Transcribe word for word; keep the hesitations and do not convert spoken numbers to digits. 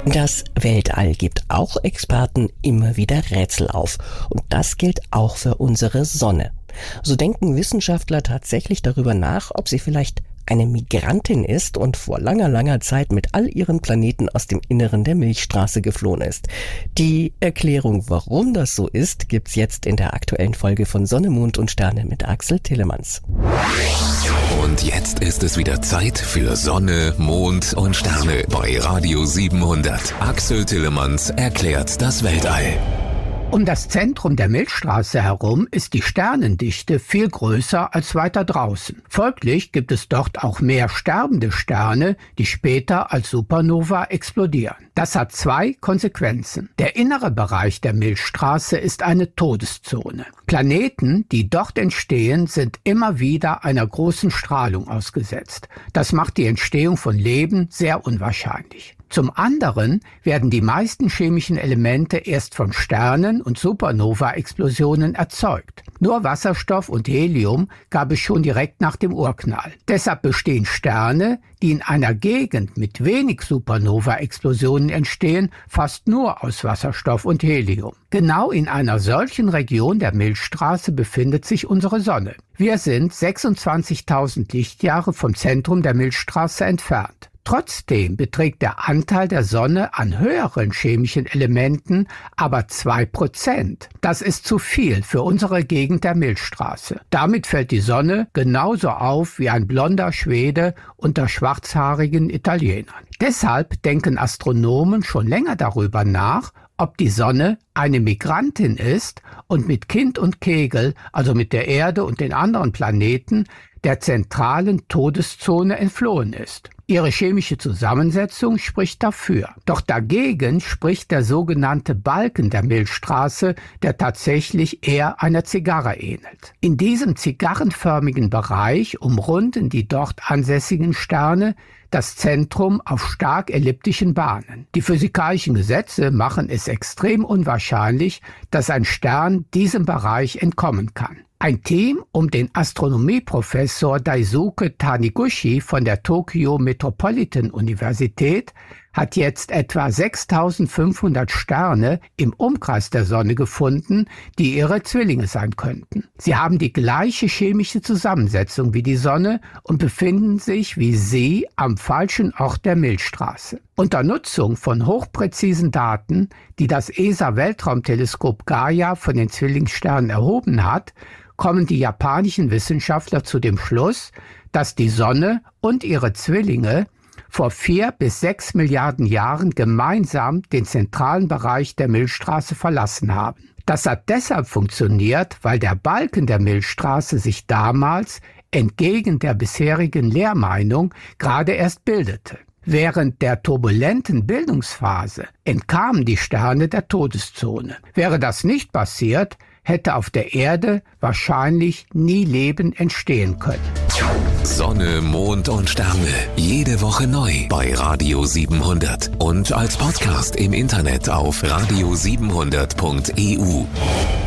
Das Weltall gibt auch Experten immer wieder Rätsel auf. Und das gilt auch für unsere Sonne. So denken Wissenschaftler tatsächlich darüber nach, ob sie vielleicht eine Migrantin ist und vor langer, langer Zeit mit all ihren Planeten aus dem Inneren der Milchstraße geflohen ist. Die Erklärung, warum das so ist, gibt's jetzt in der aktuellen Folge von Sonne, Mond und Sterne mit Axel Tillemanns. Und jetzt ist es wieder Zeit für Sonne, Mond und Sterne bei Radio siebenhundert. Axel Tillemanns erklärt das Weltall. Um das Zentrum der Milchstraße herum ist die Sternendichte viel größer als weiter draußen. Folglich gibt es dort auch mehr sterbende Sterne, die später als Supernova explodieren. Das hat zwei Konsequenzen. Der innere Bereich der Milchstraße ist eine Todeszone. Planeten, die dort entstehen, sind immer wieder einer großen Strahlung ausgesetzt. Das macht die Entstehung von Leben sehr unwahrscheinlich. Zum anderen werden die meisten chemischen Elemente erst von Sternen und Supernova-Explosionen erzeugt. Nur Wasserstoff und Helium gab es schon direkt nach dem Urknall. Deshalb bestehen Sterne, die in einer Gegend mit wenig Supernova-Explosionen entstehen, fast nur aus Wasserstoff und Helium. Genau in einer solchen Region der Milchstraße befindet sich unsere Sonne. Wir sind sechsundzwanzigtausend Lichtjahre vom Zentrum der Milchstraße entfernt. Trotzdem beträgt der Anteil der Sonne an höheren chemischen Elementen aber zwei Prozent. Das ist zu viel für unsere Gegend der Milchstraße. Damit fällt die Sonne genauso auf wie ein blonder Schwede unter schwarzhaarigen Italienern. Deshalb denken Astronomen schon länger darüber nach, ob die Sonne eine Migrantin ist und mit Kind und Kegel, also mit der Erde und den anderen Planeten, der zentralen Todeszone entflohen ist. Ihre chemische Zusammensetzung spricht dafür. Doch dagegen spricht der sogenannte Balken der Milchstraße, der tatsächlich eher einer Zigarre ähnelt. In diesem zigarrenförmigen Bereich umrunden die dort ansässigen Sterne das Zentrum auf stark elliptischen Bahnen. Die physikalischen Gesetze machen es extrem unwahrscheinlich, dass ein Stern diesem Bereich entkommen kann. Ein Team um den Astronomieprofessor Daisuke Taniguchi von der Tokyo Metropolitan Universität hat jetzt etwa sechstausendfünfhundert Sterne im Umkreis der Sonne gefunden, die ihre Zwillinge sein könnten. Sie haben die gleiche chemische Zusammensetzung wie die Sonne und befinden sich wie sie am falschen Ort der Milchstraße. Unter Nutzung von hochpräzisen Daten, die das E S A-Weltraumteleskop Gaia von den Zwillingssternen erhoben hat, kommen die japanischen Wissenschaftler zu dem Schluss, dass die Sonne und ihre Zwillinge vor vier bis sechs Milliarden Jahren gemeinsam den zentralen Bereich der Milchstraße verlassen haben. Das hat deshalb funktioniert, weil der Balken der Milchstraße sich damals, entgegen der bisherigen Lehrmeinung, gerade erst bildete. Während der turbulenten Bildungsphase entkamen die Sterne der Todeszone. Wäre das nicht passiert, hätte auf der Erde wahrscheinlich nie Leben entstehen können. Sonne, Mond und Sterne. Jede Woche neu bei Radio siebenhundert. Und als Podcast im Internet auf radio siebenhundert punkt e u.